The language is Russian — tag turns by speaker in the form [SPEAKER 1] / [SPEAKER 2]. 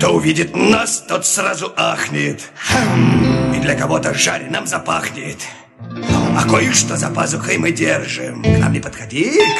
[SPEAKER 1] Кто увидит нас, тот сразу ахнет. И для кого-то жареным запахнет. А кое-что за пазухой мы держим. К нам не подходи.